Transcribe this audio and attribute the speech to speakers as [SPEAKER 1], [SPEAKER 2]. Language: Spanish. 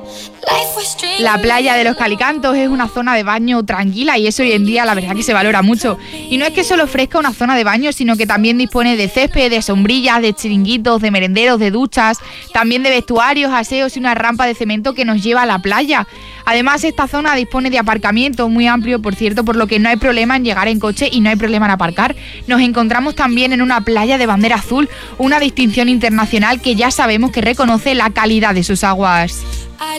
[SPEAKER 1] La playa de los Calicantos es una zona de baño tranquila y eso hoy en día la verdad que se valora mucho. Y no es que solo ofrezca una zona de baño, sino que también dispone de césped, de sombrillas, de chiringuitos, de merenderos, de duchas, también de vestuarios, aseos y una rampa de cemento que nos lleva a la playa. Además, esta zona dispone de aparcamiento muy amplio, por cierto, por lo que no hay problema en llegar en coche y no hay problema en aparcar. Nos encontramos también en una playa de bandera azul, una distinción internacional que ya sabemos que reconoce la calidad de sus aguas.